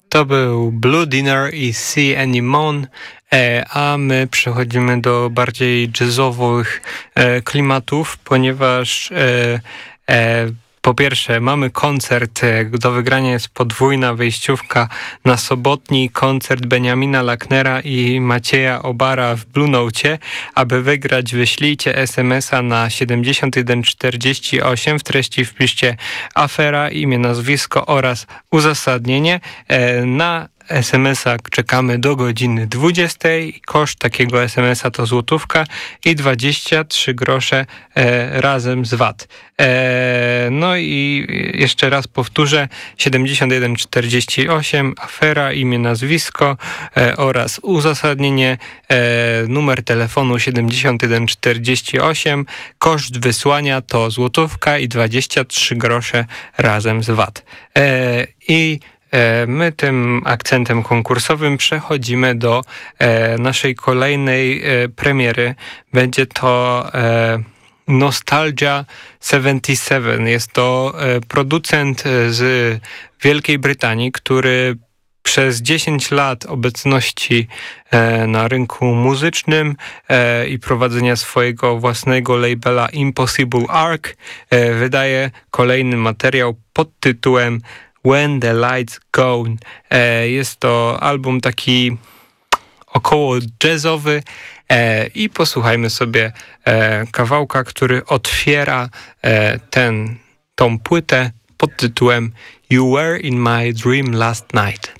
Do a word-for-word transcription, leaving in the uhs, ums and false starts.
To był Blue Dinner i See Any Moon, e, a my przechodzimy do bardziej jazzowych e, klimatów, ponieważ e, e, po pierwsze mamy koncert, e, do wygrania jest podwójna wejściówka na sobotni koncert Benjamina Lacknera i Macieja Obara w Blue Nocie. Aby wygrać, wyślijcie es em es a na siedemdziesiąt jeden czterdzieści osiem, w treści wpiszcie afera, imię, nazwisko oraz uzasadnienie. E, na es em es a czekamy do godziny dwudziestej. Koszt takiego es em es a to złotówka i dwadzieścia trzy grosze e, razem z V A T. E, no i jeszcze raz powtórzę, siedemdziesiąt jeden czterdzieści osiem, afera, imię, nazwisko e, oraz uzasadnienie, e, numer telefonu siedemdziesiąt jeden czterdzieści osiem, koszt wysłania to złotówka i dwadzieścia trzy grosze razem z V A T. E, I My tym akcentem konkursowym przechodzimy do e, naszej kolejnej e, premiery. Będzie to e, Nostalgia siedemdziesiąt siedem. Jest to e, producent z Wielkiej Brytanii, który przez dziesięć lat obecności e, na rynku muzycznym e, i prowadzenia swojego własnego labela Impossible Arc e, wydaje kolejny materiał pod tytułem When the Lights Go. E, jest to album taki około jazzowy e, i posłuchajmy sobie e, kawałka, który otwiera e, ten, tą płytę pod tytułem You Were in My Dream Last Night.